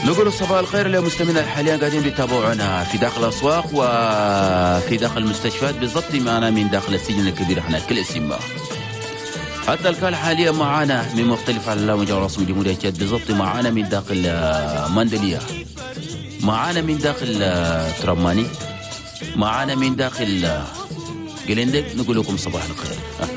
نقول صباح الخير لمستمعينا حاليا قاعدين بيتابعونا في داخل الأسواق وفي داخل المستشفيات بالضبط معنا من داخل السجن الكبير احنا كل اسم حتى الكال حاليا معانا من مختلف على مجال رسم جمهورية تشاد بالضبط معانا من داخل ماندليا معانا من داخل ترماني معانا من داخل قلندك نقول لكم صباح الخير